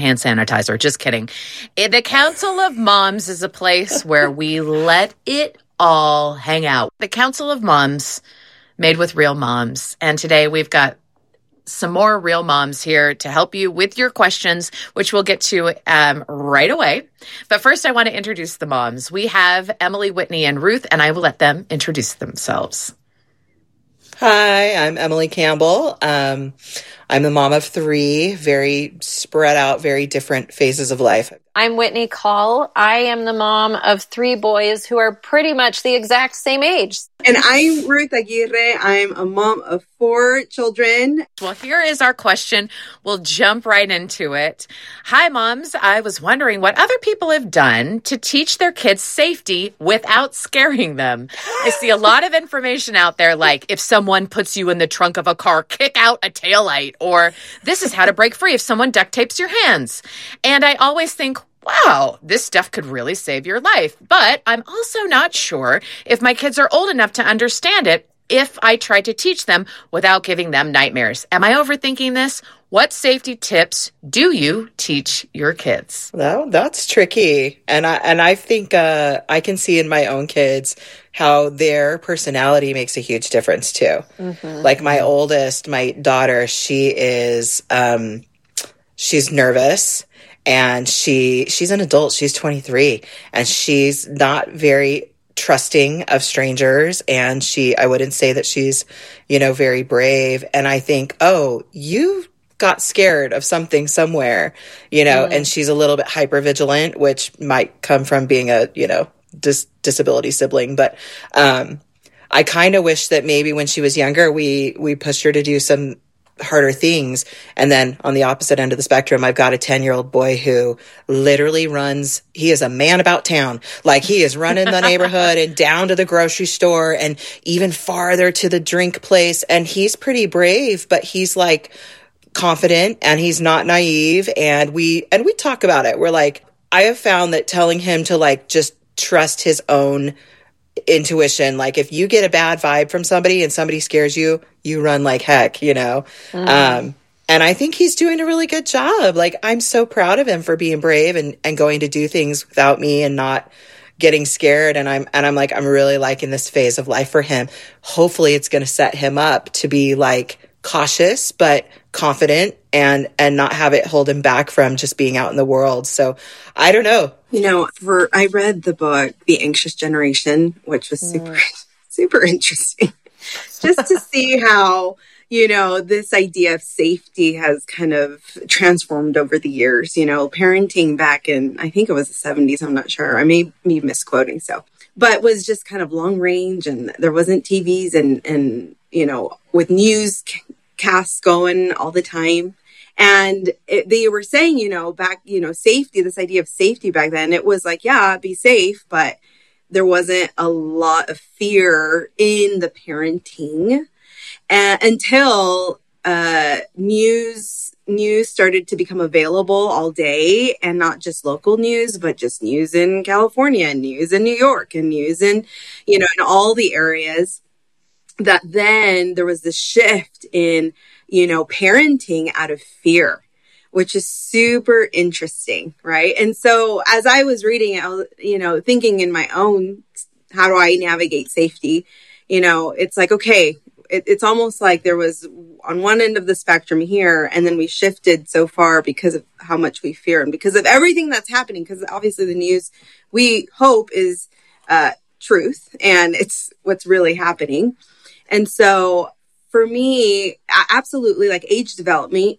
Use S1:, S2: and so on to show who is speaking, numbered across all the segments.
S1: hand sanitizer. Just kidding. The Council of Moms is a place where we let it all hang out. The Council of Moms, made with real moms. And today we've got some more real moms here to help you with your questions, which we'll get to right away. But first, I want to introduce the moms. We have Emily, Whitney, and Ruth, and I will let them introduce themselves.
S2: Hi, I'm Emily Campbell. I'm the mom of 3, very spread out, very different phases of life.
S3: I'm Whitney Call. I am the mom of 3 boys who are pretty much the exact same age.
S4: And I'm Ruth Aguirre. I'm a mom of 4 children.
S1: Well, here is our question. We'll jump right into it. Hi, moms. I was wondering what other people have done to teach their kids safety without scaring them. I see a lot of information out there, like if someone puts you in the trunk of a car, kick out a taillight, or this is how to break free if someone duct tapes your hands. And I always think, wow, this stuff could really save your life. But I'm also not sure if my kids are old enough to understand it if I try to teach them without giving them nightmares. Am I overthinking this? What safety tips do you teach your kids?
S2: Well, that's tricky. And I think I can see in my own kids how their personality makes a huge difference too. Mm-hmm. Like my oldest, my daughter, she's nervous. And she's an adult. She's 23 and she's not very trusting of strangers. And I wouldn't say that she's, very brave. And I think, oh, you got scared of something somewhere, and she's a little bit hypervigilant, which might come from being a, disability sibling. But, I kind of wish that maybe when she was younger, we pushed her to do some harder things. And then on the opposite end of the spectrum, I've got a 10-year-old boy who literally he is a man about town. Like he is running the neighborhood and down to the grocery store and even farther to the drink place. And he's pretty brave, but he's like confident and he's not naive. And we talk about it. We're like, I have found that telling him to like just trust his own intuition, like if you get a bad vibe from somebody and somebody scares you, you run like heck, Mm-hmm. And I think he's doing a really good job. Like I'm so proud of him for being brave and going to do things without me and not getting scared. And I'm like, I'm really liking this phase of life for him. Hopefully it's going to set him up to be like cautious, but confident and not have it hold him back from just being out in the world. So I don't know.
S4: I read the book, The Anxious Generation, which was super, super interesting just to see how, this idea of safety has kind of transformed over the years, parenting back in, I think it was the 70s. I'm not sure. I may be misquoting. But was just kind of long range and there wasn't TVs and with newscasts going all the time. And they were saying, back, safety, this idea of safety back then, it was like, yeah, be safe, but there wasn't a lot of fear in the parenting until news started to become available all day, and not just local news, but just news in California, and news in New York, and news in, in all the areas. That then there was this shift in, parenting out of fear, which is super interesting, right? And so as I was reading it, I was, thinking in my own, how do I navigate safety? It's like, okay, it's almost like there was on one end of the spectrum here, and then we shifted so far because of how much we fear and because of everything that's happening, because obviously the news we hope is truth and it's what's really happening. And so for me, absolutely, like age development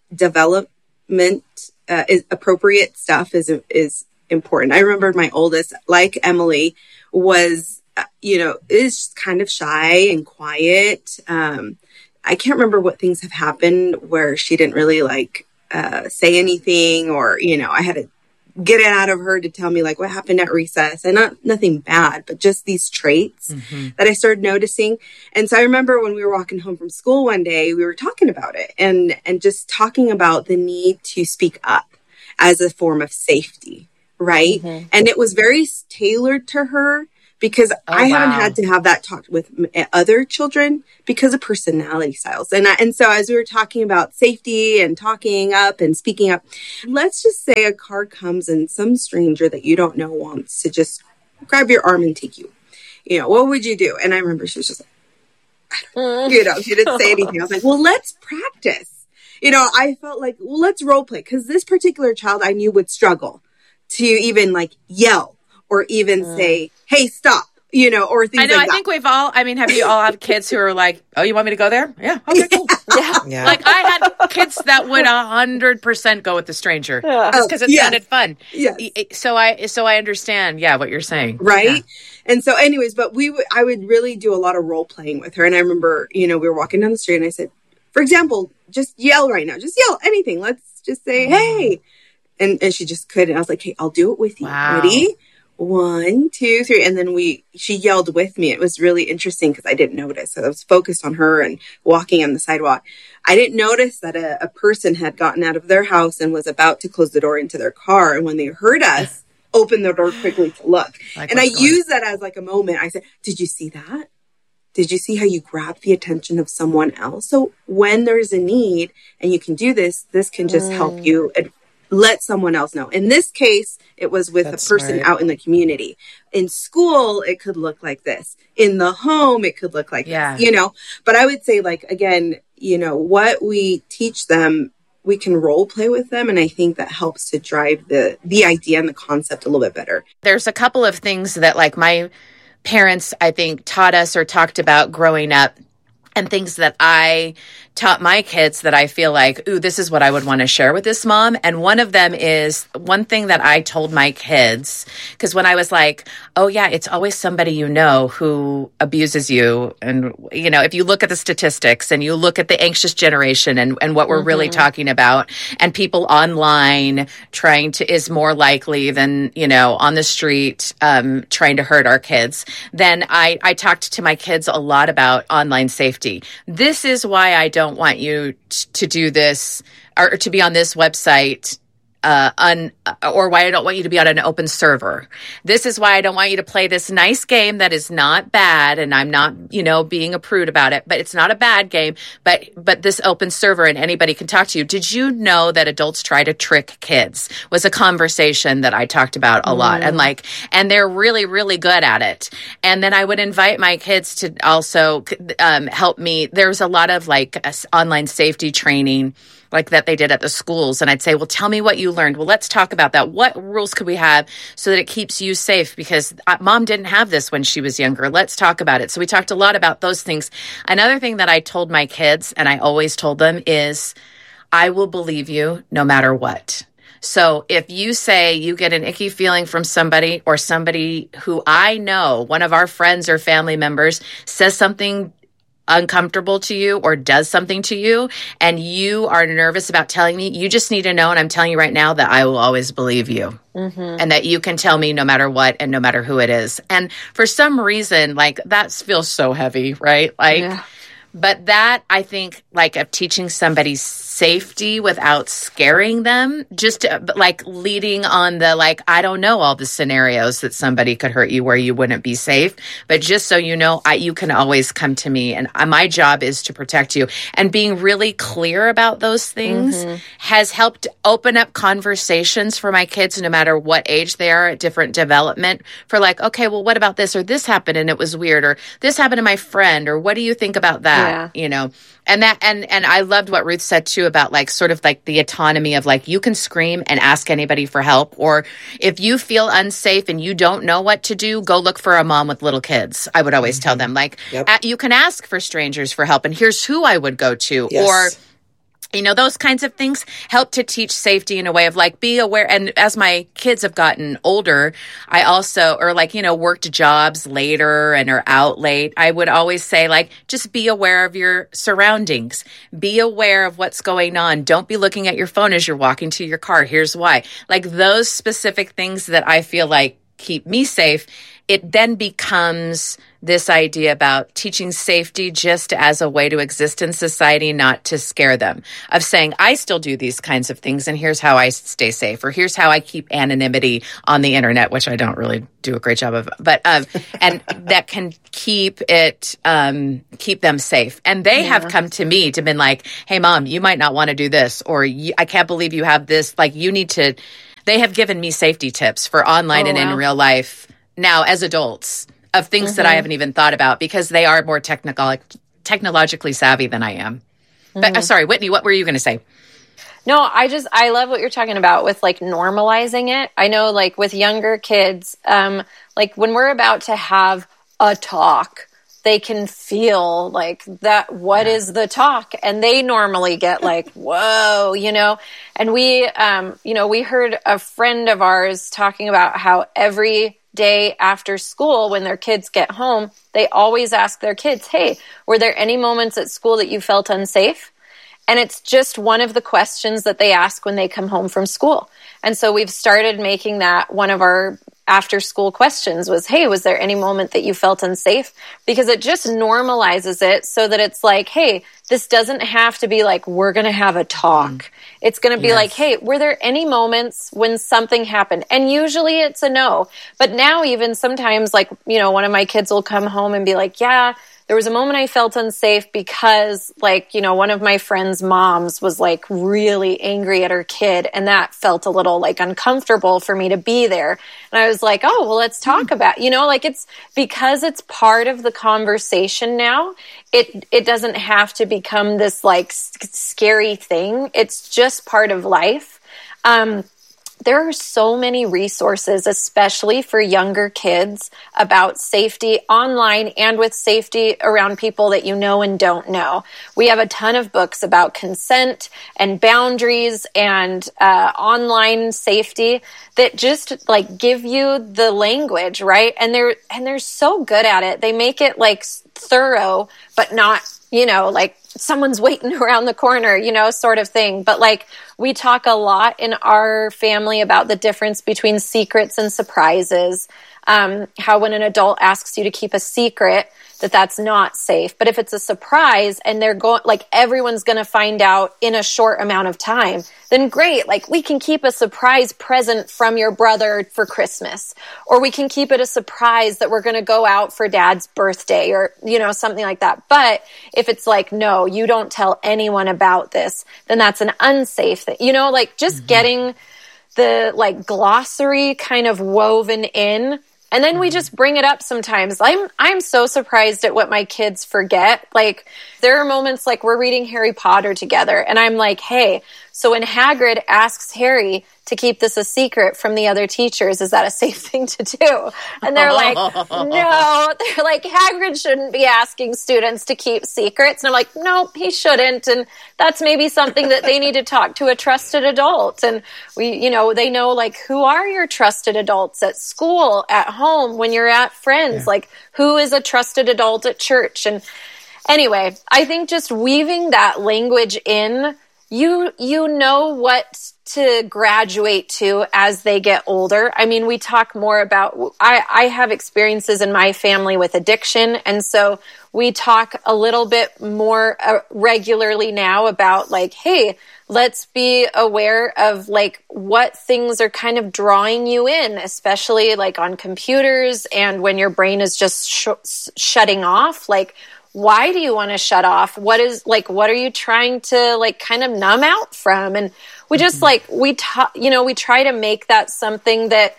S4: is appropriate stuff is important. I remember my oldest, like Emily, was, is kind of shy and quiet. I can't remember what things have happened where she didn't really say anything, or, I had to get it out of her to tell me like what happened at recess, and nothing bad, but just these traits that I started noticing. And so I remember when we were walking home from school one day, we were talking about it and just talking about the need to speak up as a form of safety. Right. Mm-hmm. And it was very tailored to her, because I haven't
S1: wow.
S4: had to have that talk with other children because of personality styles. And so as we were talking about safety and talking up and speaking up, let's just say a car comes and some stranger that you don't know wants to just grab your arm and take you. You know, what would you do? And I remember she was just like, you know, she didn't say anything. I was like, well, let's practice. You know, I felt like, well, let's role play, because this particular child I knew would struggle to even like yell or even say, hey, stop, you know, or things
S1: I know.
S4: like that.
S1: I think we've all, I mean, have you all had kids who are like, oh, you want me to go there? Yeah. Okay, cool.
S2: Yeah.
S1: Like I had kids that would 100% go with the stranger just because it sounded fun.
S4: Yes.
S1: So I understand. Yeah. What you're saying.
S4: Right.
S1: Yeah.
S4: And so anyways, but I would really do a lot of role playing with her. And I remember, you know, we were walking down the street and I said, for example, just yell right now, just yell anything. Let's just say, hey. And she just couldn't. I was like, hey, I'll do it with you.
S1: Wow.
S4: Ready? 1, 2, 3. And then she yelled with me. It was really interesting because I didn't notice. So I was focused on her and walking on the sidewalk. I didn't notice that a person had gotten out of their house and was about to close the door into their car. And when they heard us, opened the door quickly to look.
S1: Like
S4: and I used that as like a moment. I said, did you see that? Did you see how you grab the attention of someone else? So when there's a need and you can do this can just help you let someone else know. In this case, it was with a person out in the community. In school, it could look like this. In the home, it could look like this, you know. But I would say, like, again, you know, what we teach them, we can role play with them. And I think that helps to drive the idea and the concept a little bit better.
S1: There's a couple of things that like my parents, I think, taught us or talked about growing up, and things that I taught my kids that I feel like, ooh, this is what I would want to share with this mom. And one of them is one thing that I told my kids, because when I was like, oh yeah, it's always somebody you know who abuses you. And, you know, if you look at the statistics and you look at the anxious generation and what we're really talking about, and people online trying to is more likely than, you know, on the street trying to hurt our kids, then I talked to my kids a lot about online safety. This is why I don't want you to do this or to be on this website or why I don't want you to be on an open server. This is why I don't want you to play this nice game that is not bad, and I'm not, you know, being a prude about it, but it's not a bad game, but this open server and anybody can talk to you. Did you know that adults try to trick kids? Was a conversation that I talked about a lot, and they're really, really good at it. And then I would invite my kids to also help me. There's a lot of like online safety training like that they did at the schools. And I'd say, well, tell me what you learned. Well, let's talk about that. What rules could we have so that it keeps you safe? Because mom didn't have this when she was younger. Let's talk about it. So we talked a lot about those things. Another thing that I told my kids, and I always told them, is I will believe you no matter what. So if you say you get an icky feeling from somebody, or somebody who I know, one of our friends or family members says something uncomfortable to you or does something to you, and you are nervous about telling me, you just need to know, and I'm telling you right now, that I will always believe you. And that you can tell me no matter what and no matter who it is. And for some reason, like, that feels so heavy, right? Like, but that, I think, like, of teaching somebody safety without scaring them, just like leading on the, like, I don't know all the scenarios that somebody could hurt you where you wouldn't be safe, but just so you know, you can always come to me, and my job is to protect you. And being really clear about those things has helped open up conversations for my kids, no matter what age they are at different development, for like, okay, well, what about this? Or this happened and it was weird, or this happened to my friend, or what do you think about that? You know, and that, and I loved what Ruth said too about like sort of like the autonomy of like, you can scream and ask anybody for help, or if you feel unsafe and you don't know what to do, go look for a mom with little kids. I would always tell them, like, you can ask for strangers for help, and here's who I would go to, or, you know, those kinds of things help to teach safety in a way of like, be aware. And as my kids have gotten older, I also, or like, you know, worked jobs later and are out late, I would always say, like, just be aware of your surroundings. Be aware of what's going on. Don't be looking at your phone as you're walking to your car. Here's why. Like, those specific things that I feel like keep me safe. it then becomes this idea about teaching safety just as a way to exist in society, not to scare them, of saying, I still do these kinds of things, and here's how I stay safe, or here's how I keep anonymity on the internet, which I don't really do a great job of, but and that can keep them safe. And they have come to me to been like, hey, Mom, you might not want to do this, or I can't believe you have this. Like, you need to. They have given me safety tips for online and in real life now as adults, of things that I haven't even thought about, because they are more technologically savvy than I am. But sorry, Whitney, what were you going to say?
S3: No, I love what you're talking about with like normalizing it. I know like with younger kids, like when we're about to have a talk, they can feel like that, what is the talk? And they normally get like, whoa, and we heard a friend of ours talking about how every day after school, when their kids get home, they always ask their kids, hey, were there any moments at school that you felt unsafe? And it's just one of the questions that they ask when they come home from school. And so we've started making that one of our after school questions was, hey, was there any moment that you felt unsafe? Because it just normalizes it so that it's like, hey, this doesn't have to be like, we're going to have a talk. It's going to be like, hey, were there any moments when something happened? And usually it's a no. But now even sometimes like, one of my kids will come home and be like, yeah, there was a moment I felt unsafe because like, one of my friend's moms was like really angry at her kid, and that felt a little like uncomfortable for me to be there. And I was like, oh, well, let's talk about, like it's because it's part of the conversation now. It doesn't have to become this like scary thing. It's just part of life. There are so many resources, especially for younger kids, about safety online and with safety around people that you know and don't know. We have a ton of books about consent and boundaries and online safety that just like give you the language, right? And they're so good at it. They make it like thorough, but not, like someone's waiting around the corner, sort of thing. But like we talk a lot in our family about the difference between secrets and surprises. How when an adult asks you to keep a secret, that's not safe. But if it's a surprise and they're going, like everyone's going to find out in a short amount of time, then great. Like we can keep a surprise present from your brother for Christmas, or we can keep it a surprise that we're going to go out for Dad's birthday, or, something like that. But if it's like, no, you don't tell anyone about this, then that's an unsafe thing, like just getting the like glossary kind of woven in. And then we just bring it up sometimes. I'm so surprised at what my kids forget. Like there are moments like we're reading Harry Potter together and I'm like, hey, so when Hagrid asks Harry to keep this a secret from the other teachers, is that a safe thing to do? And they're like, no. They're like, Hagrid shouldn't be asking students to keep secrets. And I'm like, no, he shouldn't. And that's maybe something that they need to talk to a trusted adult. And we, they know like, who are your trusted adults at school, at home, when you're at friends? Yeah. Like, who is a trusted adult at church? And anyway, I think just weaving that language in, you know what to graduate to as they get older. I mean, we talk more about, I have experiences in my family with addiction. And so we talk a little bit more regularly now about like, hey, let's be aware of like what things are kind of drawing you in, especially like on computers and when your brain is just shutting off. Like, why do you want to shut off? What are you trying to like kind of numb out from? And we just like, we try to make that something that,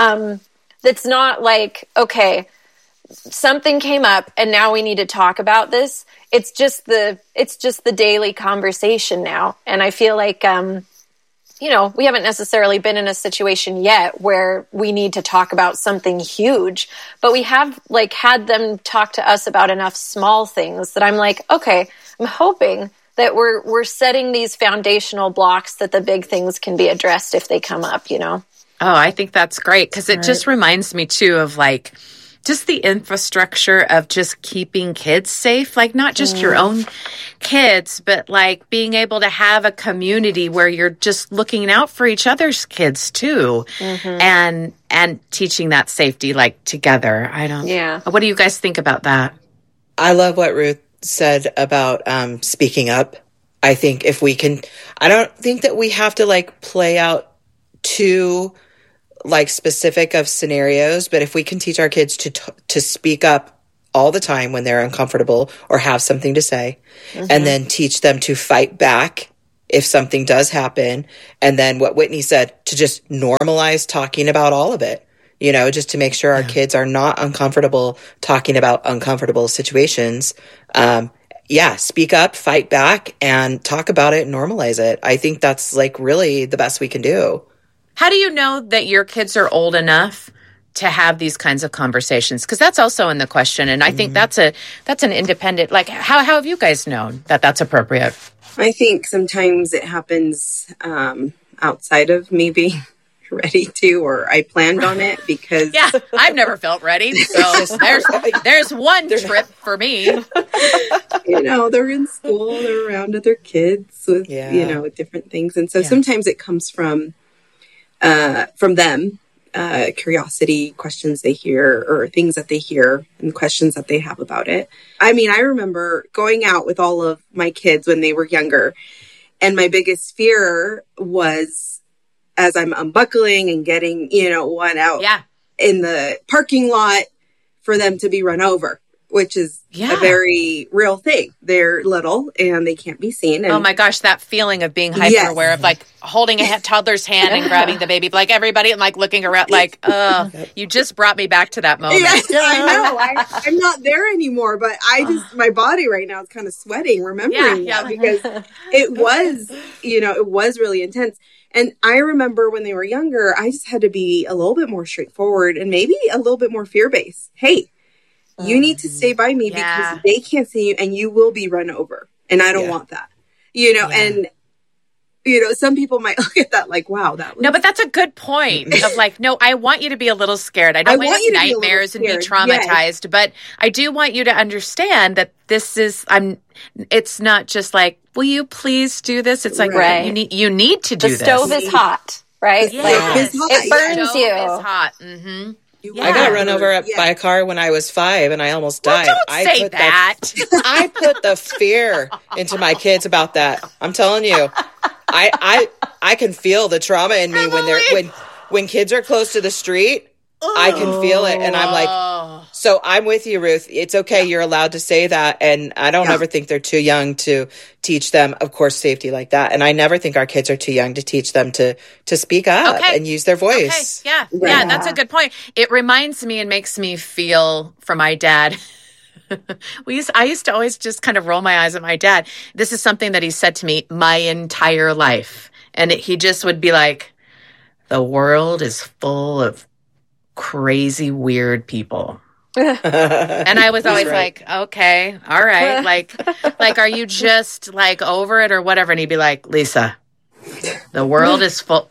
S3: that's not like, okay, something came up and now we need to talk about this. It's just the daily conversation now. And I feel like, we haven't necessarily been in a situation yet where we need to talk about something huge, but we have like had them talk to us about enough small things that I'm like, okay, I'm hoping that we're setting these foundational blocks that the big things can be addressed if they come up,
S1: Oh, I think that's great because it just reminds me too of like, just the infrastructure of just keeping kids safe, like not just your own kids, but like being able to have a community where you're just looking out for each other's kids too, and teaching that safety like together. What do you guys think about that?
S2: I love what Ruth said about speaking up. I think if we can, I don't think that we have to like play out too like specific of scenarios, but if we can teach our kids to speak up all the time when they're uncomfortable or have something to say, and then teach them to fight back if something does happen, and then what Whitney said, to just normalize talking about all of it, you know, just to make sure our kids are not uncomfortable talking about uncomfortable situations. Speak up, fight back, and talk about it and normalize it. I think that's like really the best we can do.
S1: How do you know that your kids are old enough to have these kinds of conversations? Because that's also in the question. And I think that's an independent, like, how have you guys known that that's appropriate?
S4: I think sometimes it happens outside of me being ready to, or I planned on it because...
S1: Yeah, I've never felt ready. So there's one trip for me.
S4: You know, they're in school, they're around other kids with, you know, different things. And so sometimes it comes from them, curiosity, questions they hear or things that they hear and questions that they have about it. I mean, I remember going out with all of my kids when they were younger, and my biggest fear was as I'm unbuckling and getting, you know, one out in the parking lot for them to be run over, which is a very real thing. They're little and they can't be seen. And
S1: oh my gosh, that feeling of being hyper aware of like holding a toddler's hand and grabbing the baby, like everybody and like looking around like, you just brought me back to that moment.
S4: Yes, I know. I'm not there anymore, but I just, my body right now is kind of sweating remembering that because it was, you know, it was really intense. And I remember when they were younger, I just had to be a little bit more straightforward and maybe a little bit more fear-based. Hey, you need to stay by me because they can't see you and you will be run over. And I don't want that. You know, and, you know, some people might look at that like, wow, that was...
S1: No, but that's a good point of like, no, I want you to be a little scared. I don't want you to have nightmares and be traumatized, but I do want you to understand that this is, it's not just like, will you please do this? It's like, you need to do this.
S3: The stove is hot, right?
S1: Yes.
S3: Like, it burns you.
S1: The stove is hot. Mm-hmm.
S2: I got run over by a car when I was 5 and I almost died.
S1: Don't say that.
S2: I put the fear into my kids about that. I'm telling you, I can feel the trauma in me when kids are close to the street. I can feel it, and I'm like, so I'm with you, Ruth. It's okay. You're allowed to say that, and I don't ever think they're too young to teach them, of course, safety like that. And I never think our kids are too young to teach them to speak up and use their voice.
S1: Okay. Yeah, that's a good point. It reminds me and makes me feel for my dad. I used to always just kind of roll my eyes at my dad. This is something that he said to me my entire life, and he just would be like, "The world is full of crazy, weird people." And I was always like, okay, all right. Like, are you just like over it or whatever? And he'd be like, Lisa, the world is full.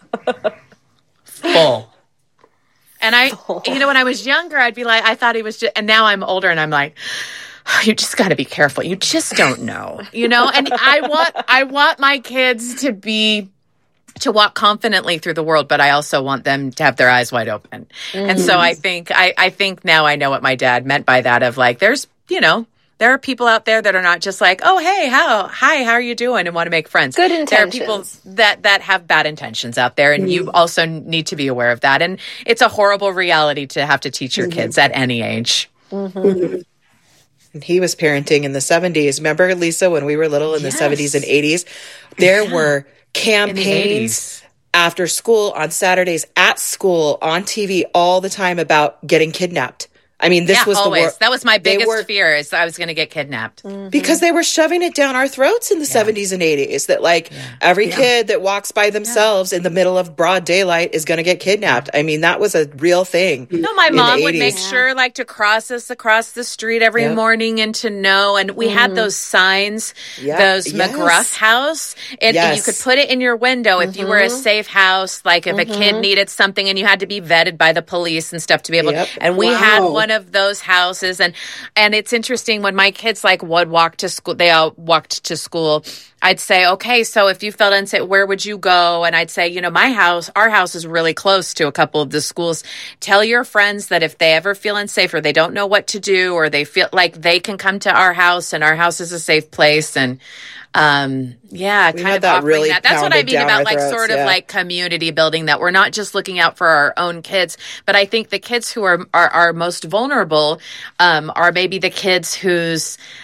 S1: And you know, when I was younger, I'd be like, I thought he was just, and now I'm older and I'm like, you just got to be careful. You just don't know, you know? And I want my kids to walk confidently through the world, but I also want them to have their eyes wide open. And so I think now I know what my dad meant by that of like, there's, you know, there are people out there that are not just like, oh, hey, how are you doing? And want to make friends.
S3: Good intentions.
S1: There are people that have bad intentions out there. And you also need to be aware of that. And it's a horrible reality to have to teach your kids at any age.
S2: And he was parenting in the 70s. Remember, Lisa, when we were little in the 70s and 80s, there were campaigns after school, on Saturdays, at school, on TV, all the time about getting kidnapped. I mean, this was
S1: always. That was my biggest fear, is I was going to get kidnapped.
S2: Because they were shoving it down our throats in the 70s and 80s that like every kid that walks by themselves in the middle of broad daylight is going to get kidnapped. I mean, that was a real thing.
S1: No, my mom would make sure like to cross us across the street every morning and to know. And we had those signs, those McGruff House. And you could put it in your window if you were a safe house, like if a kid needed something and you had to be vetted by the police and stuff to be able to. And we had one one of those houses. And it's interesting when my kids like would walk to school, they all walked to school. I'd say, okay, so if you felt unsafe, where would you go? And I'd say, you know, our house is really close to a couple of the schools. Tell your friends that if they ever feel unsafe or they don't know what to do, or they feel like they can come to our house, and our house is a safe place. And kind of
S2: that really
S1: that. That's what I mean about like
S2: throats,
S1: sort of like community building, that we're not just looking out for our own kids, but I think the kids who are most vulnerable are maybe the kids who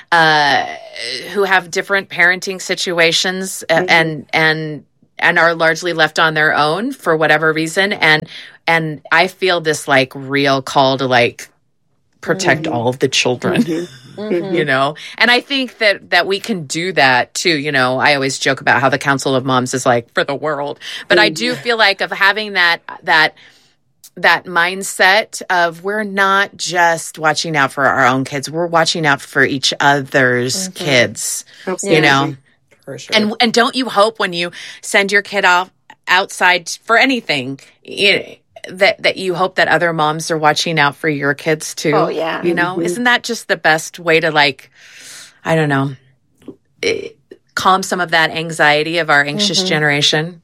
S1: have different parenting situations and are largely left on their own for whatever reason. And I feel this like real call to like protect all of the children. You know, and I think that we can do that too. You know, I always joke about how the Council of Moms is like for the world, but I do feel like of having that mindset of we're not just watching out for our own kids, we're watching out for each other's kids.
S4: Absolutely.
S1: You know,
S2: For sure.
S1: and don't you hope when you send your kid off outside for anything, that you hope that other moms are watching out for your kids too.
S3: Oh, yeah.
S1: You know, isn't that just the best way to like, I don't know, calm some of that anxiety of our anxious generation?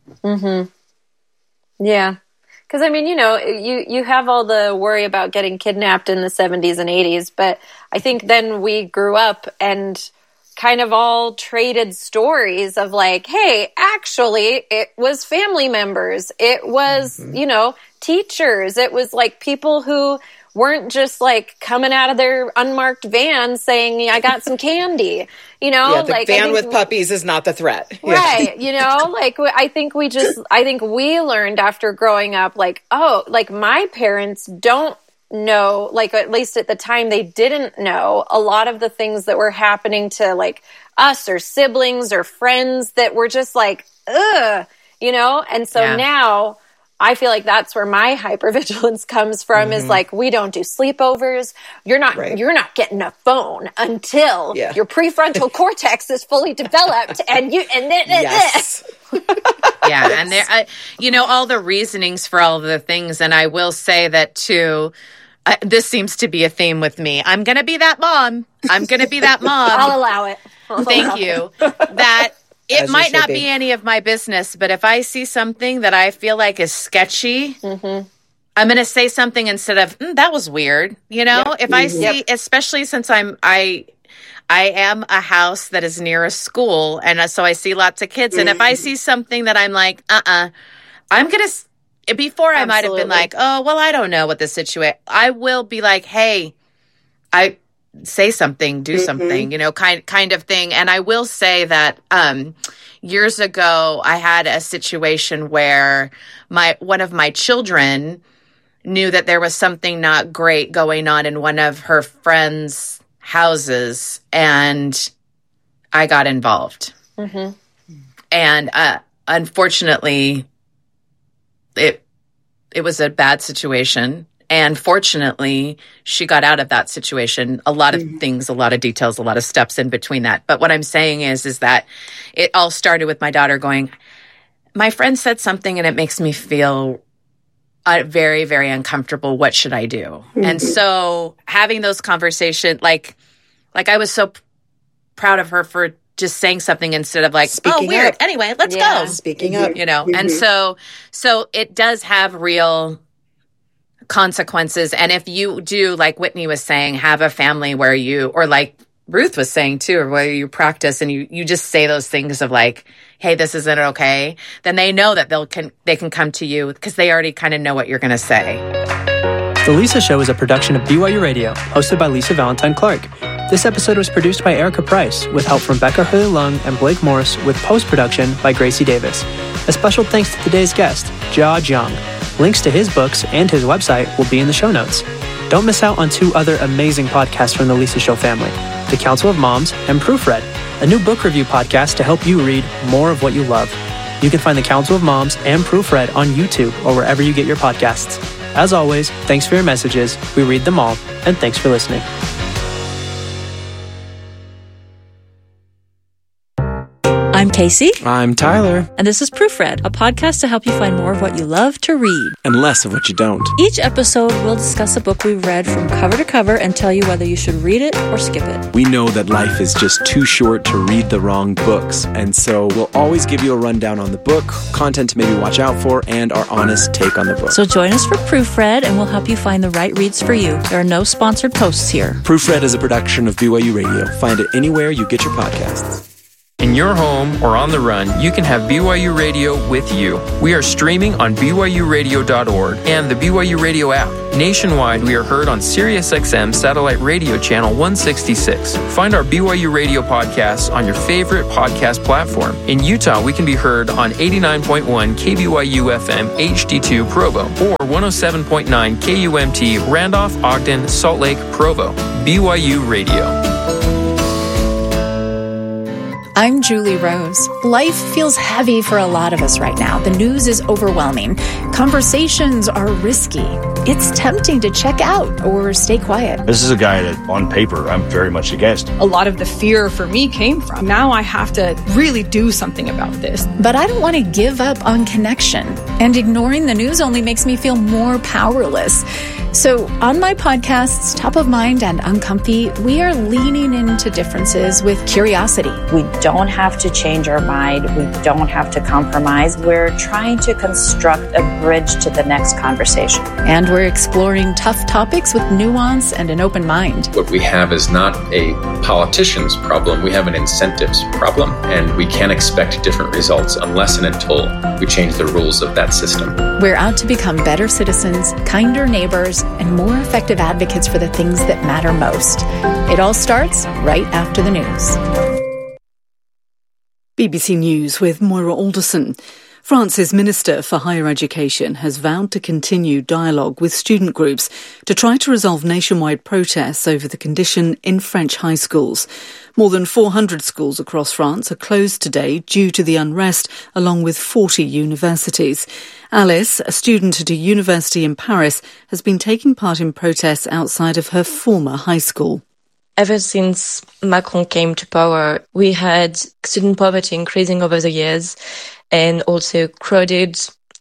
S3: Yeah. Because, I mean, you know, you have all the worry about getting kidnapped in the 70s and 80s, but I think then we grew up and kind of all traded stories of like, hey, actually, it was family members. It was, you know, teachers. It was like people who weren't just like coming out of their unmarked van saying, I got some candy, you know,
S2: the
S3: like
S2: van with puppies is not the threat.
S3: Right. You know, like I think we learned after growing up, like, oh, like my parents don't know, like at least at the time they didn't know a lot of the things that were happening to like us or siblings or friends that were just like, ugh, you know? And so now I feel like that's where my hypervigilance comes from is like, we don't do sleepovers. You're not getting a phone until your prefrontal cortex is fully developed and
S2: Yes.
S1: And there, you know, all the reasonings for all of the things. And I will say that too, this seems to be a theme with me. I'm going to be that mom.
S3: I'll allow it.
S1: Thank you. That it might not be any of my business, but if I see something that I feel like is sketchy, I'm going to say something instead of, that was weird. You know, if I see, especially since I am a house that is near a school, and so I see lots of kids. And if I see something that I'm like, I'm going to, before I might have been like, oh, well, I don't know what the situation, I will be like, hey, I say something, do something, you know, kind of thing. And I will say that years ago, I had a situation where one of my children knew that there was something not great going on in one of her friends' houses, and I got involved. And unfortunately, it was a bad situation. And fortunately, she got out of that situation. A lot of things, a lot of details, a lot of steps in between that. But what I'm saying is that it all started with my daughter going, my friend said something and it makes me feel very, very uncomfortable. What should I do? And so having those conversations, like I was so proud of her for just saying something instead of like,
S2: Speaking
S1: weird.
S2: up.
S1: Anyway, let's go.
S2: Speaking up.
S1: You know, and so it does have real consequences. And if you do, like Whitney was saying, have a family where you, or like Ruth was saying too, or where you practice and you just say those things of like, hey, this isn't okay, then they know that they can come to you because they already kind of know what you're going to say.
S5: The Lisa Show is a production of BYU Radio, hosted by Lisa Valentine Clark. This episode was produced by Erica Price, with help from Becca Hurley-Lung and Blake Morris, with post-production by Gracie Davis. A special thanks to today's guest, Jia Jiang. Links to his books and his website will be in the show notes. Don't miss out on 2 other amazing podcasts from the Lisa Show family, The Council of Moms and Proofread, a new book review podcast to help you read more of what you love. You can find The Council of Moms and Proofread on YouTube or wherever you get your podcasts. As always, thanks for your messages. We read them all, and thanks for listening.
S6: I'm Casey.
S7: I'm Tyler.
S6: And this is Proofread, a podcast to help you find more of what you love to read.
S7: And less of what you don't.
S6: Each episode, we'll discuss a book we've read from cover to cover and tell you whether you should read it or skip it.
S7: We know that life is just too short to read the wrong books, and so we'll always give you a rundown on the book, content to maybe watch out for, and our honest take on the book.
S6: So join us for Proofread, and we'll help you find the right reads for you. There are no sponsored posts here.
S7: Proofread is a production of BYU Radio. Find it anywhere you get your podcasts.
S8: In your home or on the run, you can have BYU Radio with you. We are streaming on BYURadio.org and the BYU Radio app. Nationwide, we are heard on SiriusXM Satellite Radio Channel 166. Find our BYU Radio podcasts on your favorite podcast platform. In Utah, we can be heard on 89.1 KBYU FM HD2 Provo or 107.9 KUMT Randolph, Ogden, Salt Lake, Provo. BYU Radio.
S9: I'm Julie Rose. Life feels heavy for a lot of us right now. The news is overwhelming. Conversations are risky. It's tempting to check out or stay quiet.
S10: This is a guy that, on paper, I'm very much against.
S11: A lot of the fear for me came from, now I have to really do something about this.
S9: But I don't want to give up on connection. And ignoring the news only makes me feel more powerless. So on my podcasts, Top of Mind and Uncomfy, we are leaning into differences with curiosity.
S12: We don't have to change our mind. We don't have to compromise. We're trying to construct a bridge to the next conversation.
S9: And we're exploring tough topics with nuance and an open mind.
S13: What we have is not a politician's problem. We have an incentives problem. And we can't expect different results unless and until we change the rules of that system.
S9: We're out to become better citizens, kinder neighbors, and more effective advocates for the things that matter most. It all starts right after the news.
S14: BBC News with Moira Alderson. France's Minister for Higher Education has vowed to continue dialogue with student groups to try to resolve nationwide protests over the condition in French high schools. More than 400 schools across France are closed today due to the unrest, along with 40 universities. Alice, a student at a university in Paris, has been taking part in protests outside of her former high school.
S15: Ever since Macron came to power, we had student poverty increasing over the years and also crowded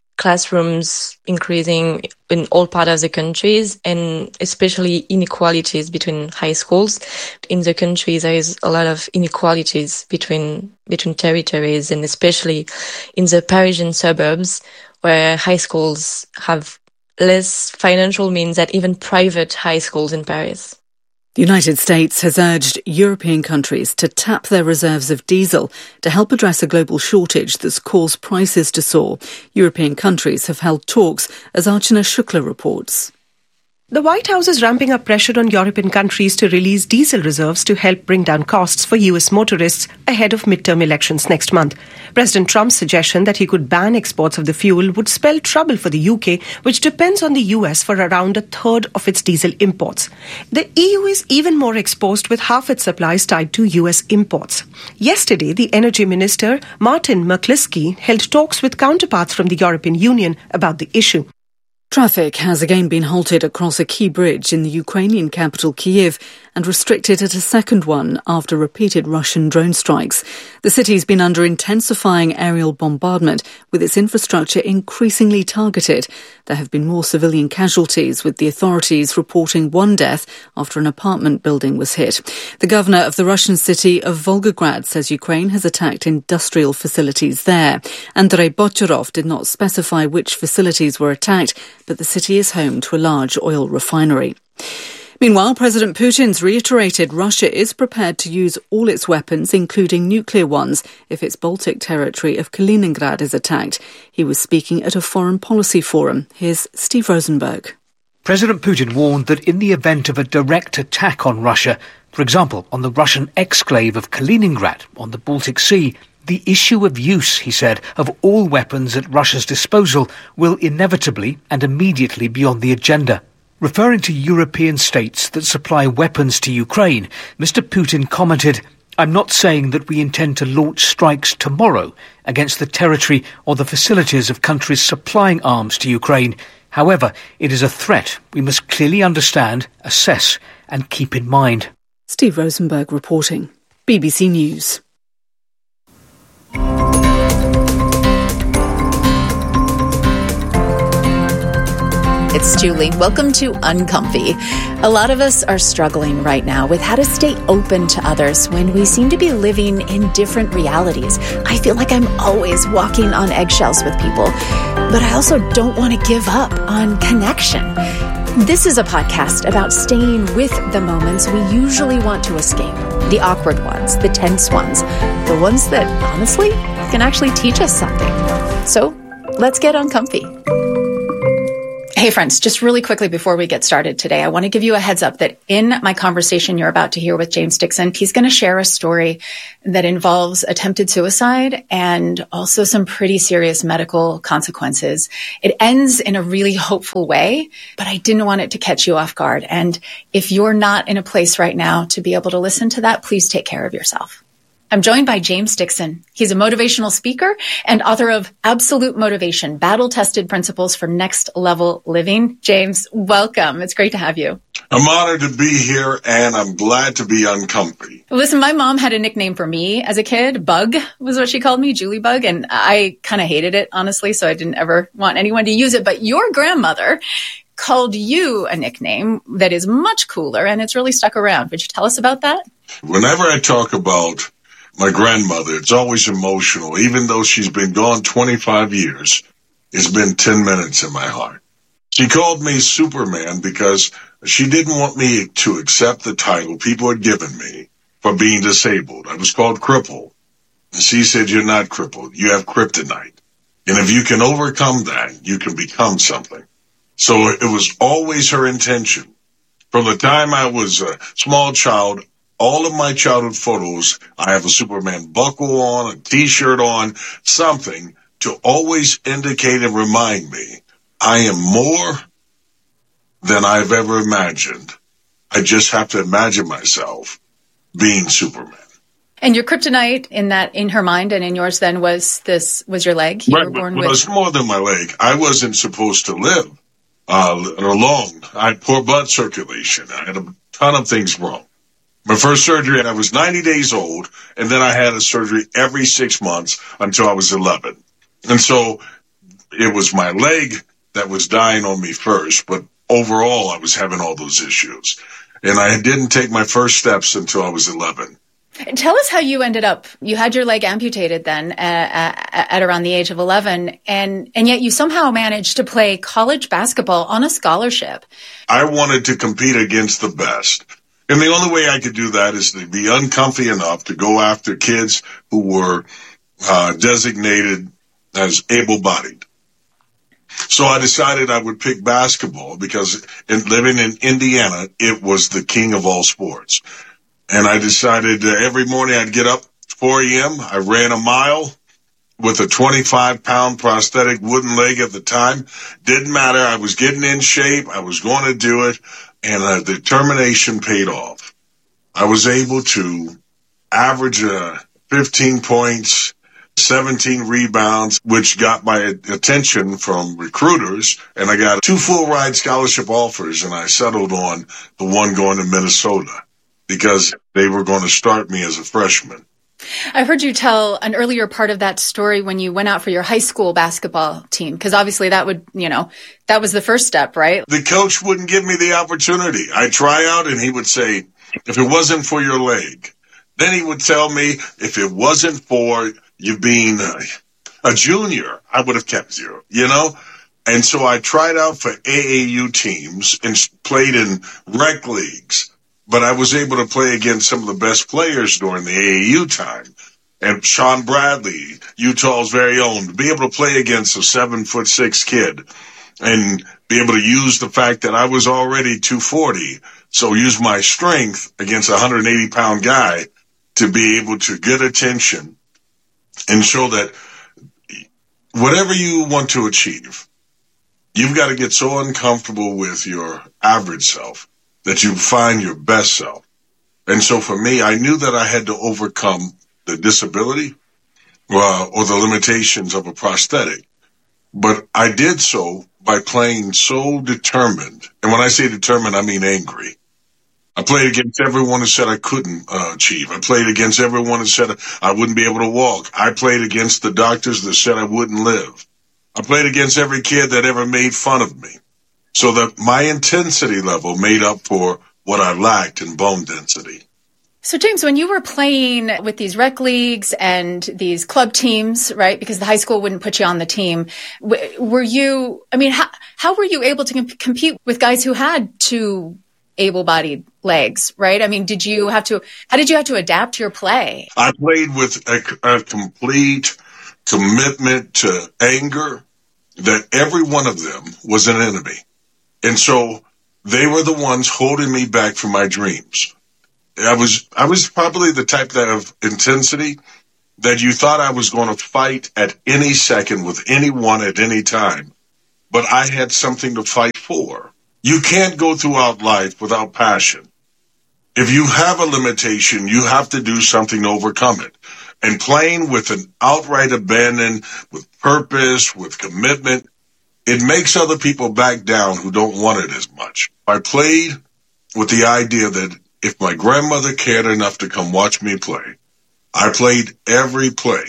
S15: classrooms increasing in all parts of the countries, and especially inequalities between high schools. In the country, there is a lot of inequalities between territories, and especially in the Parisian suburbs, where high schools have less financial means than even private high schools in Paris.
S14: The United States has urged European countries to tap their reserves of diesel to help address a global shortage that's caused prices to soar. European countries have held talks, as Archana Shukla reports.
S16: The White House is ramping up pressure on European countries to release diesel reserves to help bring down costs for US motorists ahead of midterm elections next month. President Trump's suggestion that he could ban exports of the fuel would spell trouble for the UK, which depends on the US for around a third of its diesel imports. The EU is even more exposed, with half its supplies tied to US imports. Yesterday, the Energy Minister, Martin McCluskey, held talks with counterparts from the European Union about the issue.
S14: Traffic has again been halted across a key bridge in the Ukrainian capital Kyiv and restricted at a second one after repeated Russian drone strikes. The city's been under intensifying aerial bombardment, with its infrastructure increasingly targeted. There have been more civilian casualties, with the authorities reporting one death after an apartment building was hit. The governor of the Russian city of Volgograd says Ukraine has attacked industrial facilities there. Andrei Bocharov did not specify which facilities were attacked, but the city is home to a large oil refinery. Meanwhile, President Putin's reiterated Russia is prepared to use all its weapons, including nuclear ones, if its Baltic territory of Kaliningrad is attacked. He was speaking at a foreign policy forum. Here's Steve Rosenberg.
S17: President Putin warned that in the event of a direct attack on Russia, for example, on the Russian exclave of Kaliningrad on the Baltic Sea, the issue of use, he said, of all weapons at Russia's disposal will inevitably and immediately be on the agenda. Referring to European states that supply weapons to Ukraine, Mr. Putin commented, "I'm not saying that we intend to launch strikes tomorrow against the territory or the facilities of countries supplying arms to Ukraine. However, it is a threat we must clearly understand, assess and keep in mind."
S14: Steve Rosenberg reporting. BBC News.
S9: it's Julie. Welcome to Uncomfy. A lot of us are struggling right now with how to stay open to others when we seem to be living in different realities. I feel like I'm always walking on eggshells with people, but I also don't want to give up on connection. This is a podcast about staying with the moments we usually want to escape. The awkward ones, the tense ones, the ones that, honestly, can actually teach us something. So, let's get uncomfy. Hey friends, just really quickly before we get started today, I want to give you a heads up that in my conversation you're about to hear with James Dixon, he's going to share a story that involves attempted suicide and also some pretty serious medical consequences. It ends in a really hopeful way, but I didn't want it to catch you off guard. And if you're not in a place right now to be able to listen to that, please take care of yourself. I'm joined by James Dixon. He's a motivational speaker and author of Absolute Motivation, Battle-Tested Principles for Next Level Living. James, welcome. It's great to have you.
S18: I'm honored to be here, and I'm glad to be uncomfy.
S9: Listen, my mom had a nickname for me as a kid. Bug was what she called me, Julie Bug, and I kind of hated it, honestly, so I didn't ever want anyone to use it. But your grandmother called you a nickname that is much cooler, and it's really stuck around. Would you tell us about that?
S18: Whenever I talk about my grandmother, it's always emotional. Even though she's been gone 25 years, it's been 10 minutes in my heart. She called me Superman because she didn't want me to accept the title people had given me for being disabled. I was called crippled. And she said, you're not crippled. You have kryptonite. And if you can overcome that, you can become something. So it was always her intention. From the time I was a small child, all of my childhood photos, I have a Superman buckle on, a T-shirt on, something to always indicate and remind me I am more than I've ever imagined. I just have to imagine myself being Superman.
S9: And your kryptonite in her mind and in yours then was your leg? You
S18: right,
S9: were born
S18: but
S9: with.
S18: it's more than my leg. I wasn't supposed to live alone. I had poor blood circulation. I had a ton of things wrong. My first surgery, I was 90 days old, and then I had a surgery every 6 months until I was 11. And so it was my leg that was dying on me first, but overall I was having all those issues. And I didn't take my first steps until I was 11.
S9: Tell us how you ended up, you had your leg amputated then at around the age of 11, and yet you somehow managed to play college basketball on a scholarship.
S18: I wanted to compete against the best. And the only way I could do that is to be uncomfy enough to go after kids who were designated as able-bodied. So I decided I would pick basketball because living in Indiana, it was the king of all sports. And I decided every morning I'd get up 4 a.m. I ran a mile with a 25-pound prosthetic wooden leg at the time. Didn't matter. I was getting in shape. I was going to do it. And determination paid off. I was able to average 15 points, 17 rebounds, which got my attention from recruiters. And I got 2 full-ride scholarship offers, and I settled on the one going to Minnesota because they were going to start me as a freshman.
S9: I heard you tell an earlier part of that story when you went out for your high school basketball team, because obviously that was the first step, right?
S18: The coach wouldn't give me the opportunity. I'd try out and he would say, if it wasn't for your leg. Then he would tell me, if it wasn't for you being a junior, I would have kept you, And so I tried out for AAU teams and played in rec leagues. But I was able to play against some of the best players during the AAU time. And Sean Bradley, Utah's very own, to be able to play against a 7'6" kid and be able to use the fact that I was already 240. So use my strength against a 180-pound guy to be able to get attention and show that whatever you want to achieve, you've got to get so uncomfortable with your average self that you find your best self. And so for me, I knew that I had to overcome the disability or the limitations of a prosthetic. But I did so by playing so determined. And when I say determined, I mean angry. I played against everyone who said I couldn't achieve. I played against everyone who said I wouldn't be able to walk. I played against the doctors that said I wouldn't live. I played against every kid that ever made fun of me. so that my intensity level made up for what I lacked in bone density.
S9: So, James, when you were playing with these rec leagues and these club teams, right, because the high school wouldn't put you on the team, were you, I mean, how were you able to compete with guys who had two able-bodied legs, right? I mean, how did you have to adapt your play?
S18: I played with a complete commitment to anger that every one of them was an enemy. And so they were the ones holding me back from my dreams. I was probably the type of intensity that you thought I was going to fight at any second with anyone at any time, but I had something to fight for. You can't go throughout life without passion. If you have a limitation, you have to do something to overcome it. And playing with an outright abandon, with purpose, with commitment, it makes other people back down who don't want it as much. I played with the idea that if my grandmother cared enough to come watch me play, I played every play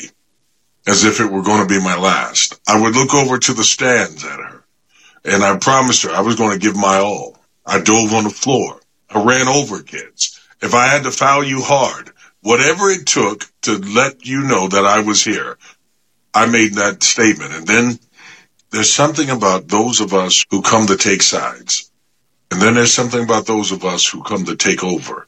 S18: as if it were going to be my last. I would look over to the stands at her, and I promised her I was going to give my all. I dove on the floor. I ran over kids. If I had to foul you hard, whatever it took to let you know that I was here, I made that statement. And then there's something about those of us who come to take sides. And then there's something about those of us who come to take over.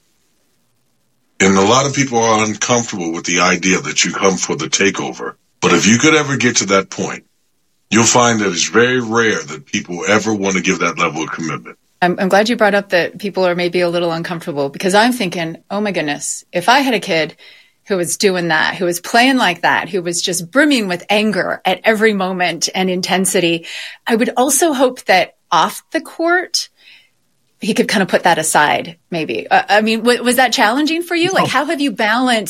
S18: And a lot of people are uncomfortable with the idea that you come for the takeover. But if you could ever get to that point, you'll find that it's very rare that people ever want to give that level of commitment.
S9: I'm glad you brought up that people are maybe a little uncomfortable, because I'm thinking, oh my goodness, if I had a kid who was doing that, who was playing like that, who was just brimming with anger at every moment and intensity, I would also hope that off the court, he could kind of put that aside, maybe. I mean, was that challenging for you? No. Like, how have you balanced,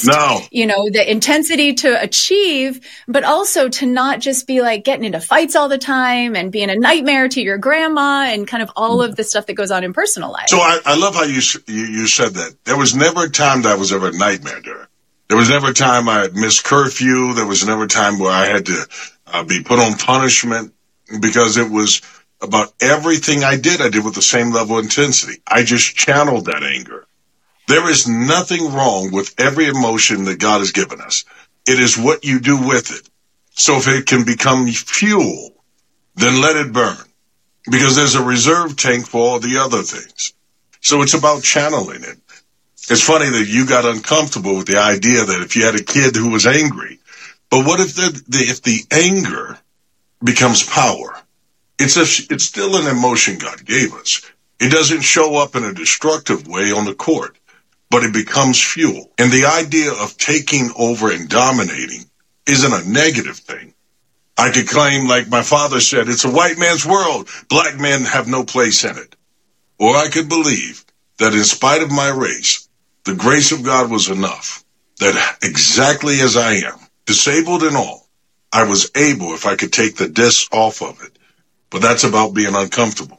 S9: the intensity to achieve, but also to not just be like getting into fights all the time and being a nightmare to your grandma and kind of all of the stuff that goes on in personal life? So
S18: I love how you said that. There was never a time that I was ever a nightmare to her. There was never a time I had missed curfew. There was never a time where I had to be put on punishment, because it was about everything I did with the same level of intensity. I just channeled that anger. There is nothing wrong with every emotion that God has given us. It is what you do with it. So if it can become fuel, then let it burn, because there's a reserve tank for all the other things. So it's about channeling it. It's funny that you got uncomfortable with the idea that if you had a kid who was angry, but what if the anger becomes power? It's still an emotion God gave us. It doesn't show up in a destructive way on the court, but it becomes fuel. And the idea of taking over and dominating isn't a negative thing. I could claim, like my father said, it's a white man's world. Black men have no place in it. Or I could believe that in spite of my race, the grace of God was enough, that exactly as I am, disabled and all, I was able, if I could take the disc off of it. But that's about being uncomfortable.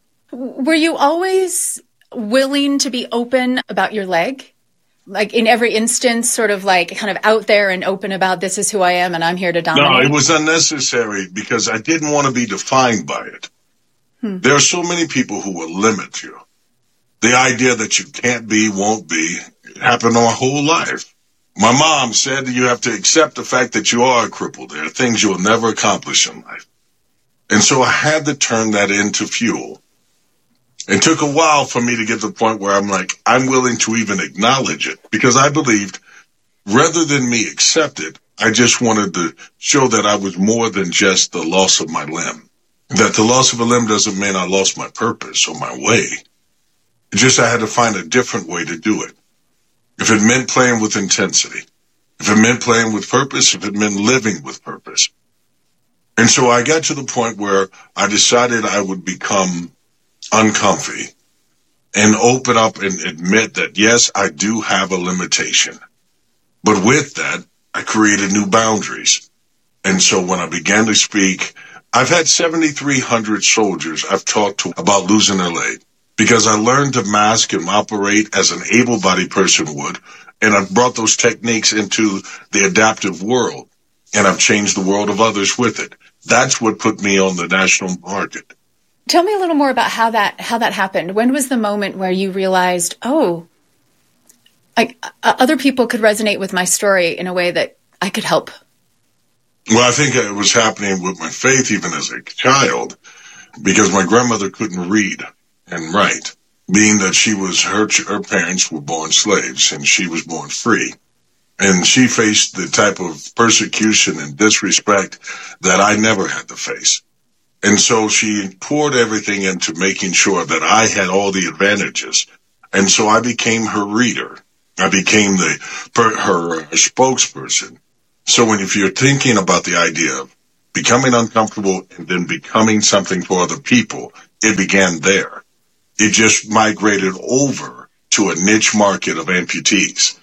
S9: Were you always willing to be open about your leg? Like in every instance, sort of like kind of out there and open about, this is who I am and I'm here to dominate?
S18: No, it was unnecessary because I didn't want to be defined by it. There are so many people who will limit you. The idea that you can't be, won't be, happened my whole life. My mom said you have to accept the fact that you are a cripple. There are things you will never accomplish in life. And so I had to turn that into fuel. It took a while for me to get to the point where I'm like, I'm willing to even acknowledge it, because I believed rather than me accept it, I just wanted to show that I was more than just the loss of my limb. That the loss of a limb doesn't mean I lost my purpose or my way. It's just I had to find a different way to do it. If it meant playing with intensity, if it meant playing with purpose, if it meant living with purpose. And so I got to the point where I decided I would become uncomfy and open up and admit that, yes, I do have a limitation. But with that, I created new boundaries. And so when I began to speak, I've had 7,300 soldiers I've talked to about losing their leg, because I learned to mask and operate as an able-bodied person would. And I've brought those techniques into the adaptive world, and I've changed the world of others with it. That's what put me on the national market.
S9: Tell me a little more about how that happened. When was the moment where you realized, other people could resonate with my story in a way that I could help?
S18: Well, I think it was happening with my faith even as a child, because my grandmother couldn't read and write, being that her parents were born slaves and she was born free. And she faced the type of persecution and disrespect that I never had to face. And so she poured everything into making sure that I had all the advantages. And so I became her reader. I became her spokesperson. So if you're thinking about the idea of becoming uncomfortable and then becoming something for other people, it began there. It just migrated over to a niche market of amputees.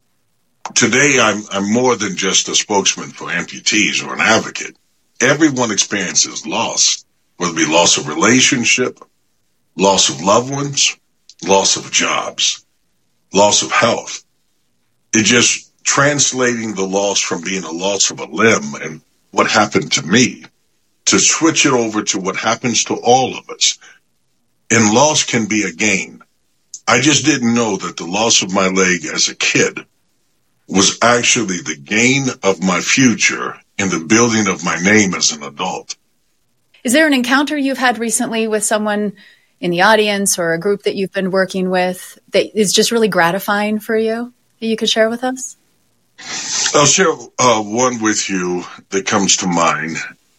S18: Today, I'm more than just a spokesman for amputees or an advocate. Everyone experiences loss, whether it be loss of relationship, loss of loved ones, loss of jobs, loss of health. It just translating the loss from being a loss of a limb and what happened to me to switch it over to what happens to all of us. And loss can be a gain. I just didn't know that the loss of my leg as a kid was actually the gain of my future in the building of my name as an adult.
S9: Is there an encounter you've had recently with someone in the audience or a group that you've been working with that is just really gratifying for you that you could share with us?
S18: I'll share one with you that comes to mind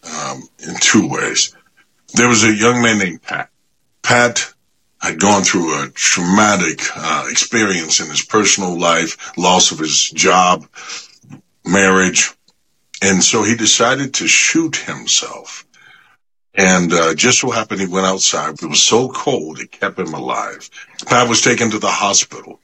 S18: in two ways. There was a young man named Pat. Pat had gone through a traumatic experience in his personal life, loss of his job, marriage, and so he decided to shoot himself. And just so happened he went outside. It was so cold, it kept him alive. Pat was taken to the hospital.